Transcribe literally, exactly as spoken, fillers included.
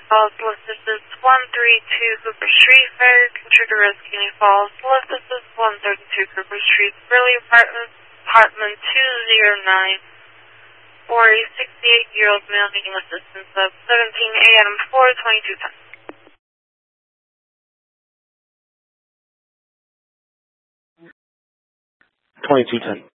Falls, Solicitus one thirty-two Cooper Street, Fire Contributor Rescue Falls, Solicitus one thirty-two Cooper Street, Burley Apartment, Apartment two oh nine, for a sixty-eight-year-old male needing assistance of seventeen A M four twenty-two ten. twenty-two ten.